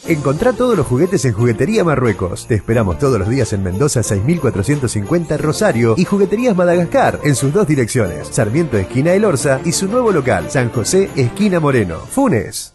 Encontrá todos los juguetes en Juguetería Marruecos. Te esperamos todos los días en Mendoza 6450 Rosario y Jugueterías Madagascar en sus dos direcciones, Sarmiento esquina El Orza y su nuevo local, San José esquina Moreno. Funes.